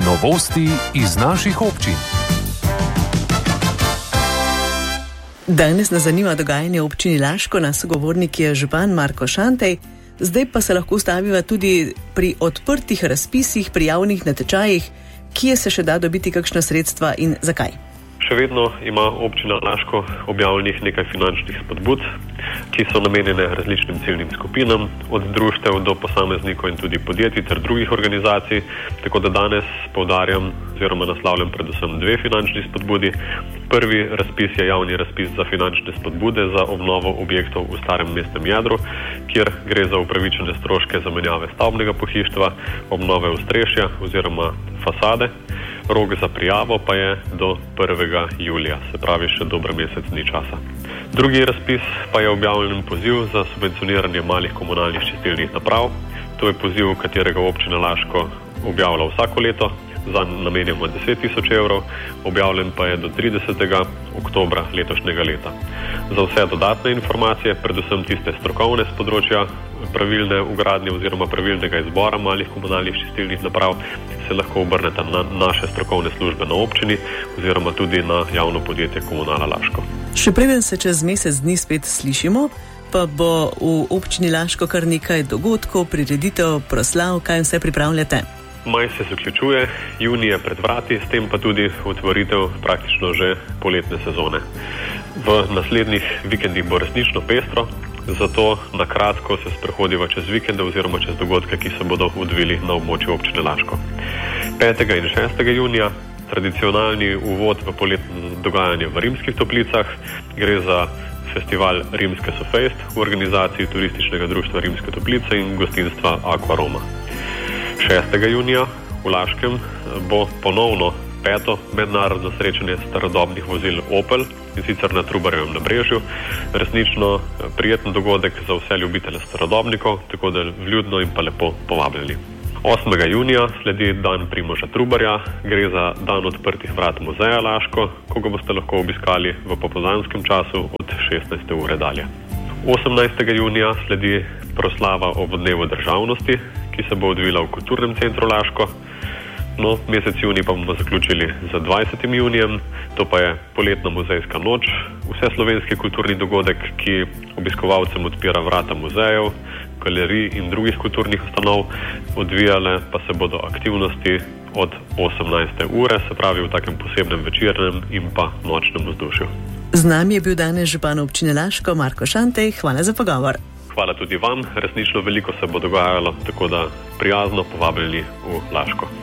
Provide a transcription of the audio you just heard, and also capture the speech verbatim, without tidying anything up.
Novosti iz naših občin. Danes nas zanima dogajanje v občini Laško, naš sogovornik je župan Marko Šantej. Zdaj pa se lahko ustaviva tudi pri odprtih razpisih, pri javnih natečajih, kje se še da dobiti kakšna sredstva in zakaj. Še vedno ima občina Laško objavljenih nekaj finančnih spodbud, ki so namenjene različnim ciljnim skupinam, od društev do posameznikov in tudi podjetij ter drugih organizacij, tako da danes poudarjam oziroma naslavljam predvsem dve finančni spodbudi. Prvi razpis je javni razpis za finančne spodbude za obnovo objektov v starem mestnem jedru, kjer gre za upravičene stroške zamenjave stavbnega pohištva, obnove ostrešja oziroma fasade. Rok za prijavo pa je do prvega julija, se pravi še dober mesec dni časa. Drugi razpis pa je objavljen poziv za subvencioniranje malih komunalnih čistilnih naprav. To je poziv, katerega občina Laško objavlja vsako leto. Zanj namenjamo deset tisoč evrov, objavljen pa je do tridesetega oktobra letošnjega leta. Za vse dodatne informacije, predvsem tiste strokovne z področja pravilne ugradnje oziroma pravilnega izbora malih komunalnih čistilnih naprav, se lahko obrnete na naše strokovne službe na občini oziroma tudi na javno podjetje Komunala Laško. Še preden se čez mesec dni spet slišimo, pa bo v občini Laško kar nekaj dogodkov, prireditev, proslav, kaj vse pripravljate? Maj se zaključuje, junij je pred vrati, s tem pa tudi otvoritev praktično že poletne sezone. V naslednjih vikendih bo resnično pestro, zato na kratko se sprehodiva čez vikende oziroma čez dogodke, ki se bodo odvili na območju občine Laško. petega in šestega junija tradicionalni uvod v poletno dogajanje v Rimskih Toplicah. Gre za festival Rimske Sofejst v organizaciji Turističnega društva Rimske Toplice in gostinstva Aquaroma. šestega junija v Laškem bo ponovno peto mednarodno srečanje starodobnih vozil Opel, in sicer na Trubarjevem nabrežju. Resnično prijeten dogodek za vse ljubitelje starodobnikov, tako da vljudno in pa lepo povabljeni. osmega junija sledi dan Primoža Trubarja, gre za dan odprtih vrat muzeja Laško, ko ga boste lahko obiskali v popoldanskem času od šestnajste ure dalje. osemnajstega junija sledi proslava ob dnevu državnosti, ki se bo odvila v Kulturnem centru Laško. No, mesec junij pa bomo zaključili z dvajsetim junijem, to pa je poletna muzejska noč, vseslovenski kulturni dogodek, ki obiskovalcem odpira vrata muzejev, galerij in drugih kulturnih ustanov. Odvijale pa se bodo aktivnosti od osemnajste ure, se pravi v takem posebnem večernem in pa nočnem vzdušju. Z nami je bil danes župan občine Laško Marko Šantej, hvala za pogovor. Hvala tudi vam, resnično veliko se bo dogajalo, tako da prijazno povabljeni v Laško.